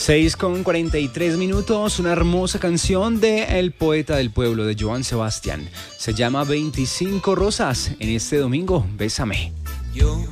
6:43, una hermosa canción de El Poeta del Pueblo, de Joan Sebastián. Se llama 25 Rosas. En este domingo, bésame.